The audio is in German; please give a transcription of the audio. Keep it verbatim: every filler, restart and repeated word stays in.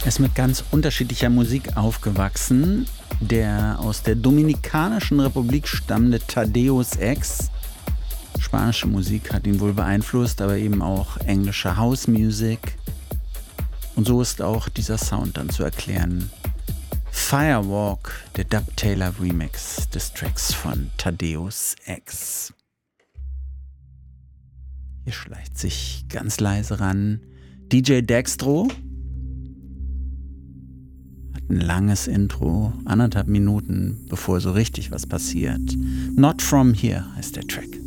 Er ist mit ganz unterschiedlicher Musik aufgewachsen. Der aus der Dominikanischen Republik stammende Thaddeus X. Spanische Musik hat ihn wohl beeinflusst, aber eben auch englische House Music. Und so ist auch dieser Sound dann zu erklären. Firewalk, der Dub-Taylor Remix des Tracks von Thaddeus X. Hier schleicht sich ganz leise ran D J Dextro. Hat ein langes Intro, anderthalb Minuten, bevor so richtig was passiert. Not From Here heißt der Track.